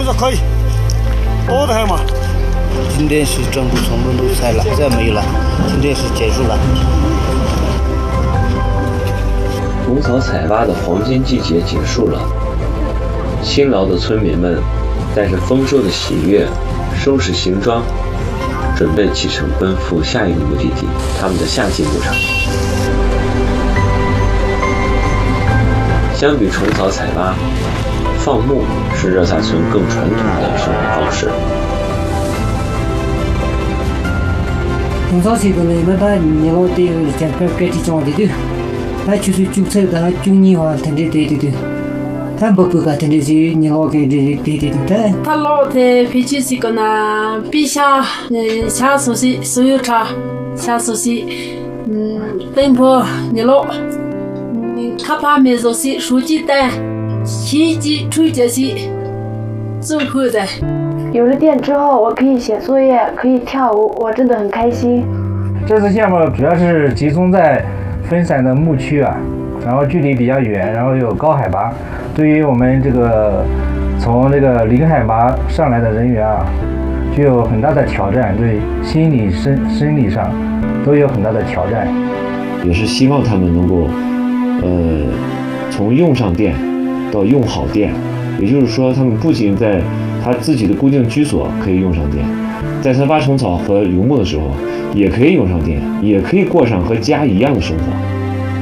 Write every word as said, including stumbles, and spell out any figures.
说可以，多的很嘛。 今天是整个村门都拆了，再没了，今天是结束了。 虫草采挖的黄金季节结束了，辛劳的村民们带着丰收的喜悦，收拾行装，准备启程奔赴下一个目的地，他们的夏季牧场。相比虫草采挖，放牧是热萨村更传统的生活方式。 虫草采的呢，那他你老得讲个该体装的对，他就是种菜的，他种泥花，他得对对对。他不不干，他就是你老给的对对对。 他老的脾气是个呢，比下嗯下熟悉所有茶，下熟悉嗯奔波你老，嗯他怕没熟悉手机单，洗机吹这些，最后的。 有了电之后，我可以写作业，可以跳舞，我真的很开心。 这次项目主要是集中在分散的牧区啊，然后距离比较远，然后有高海拔。对于我们这个从这个零海拔上来的人员啊，具有很大的挑战，对心理、生生理上都有很大的挑战。 也是希望他们能够，呃，从用上电到用好电，也就是说，他们不仅在他自己的固定居所可以用上电，在他挖虫草和游牧的时候也可以用上电，也可以过上和家一样的生活。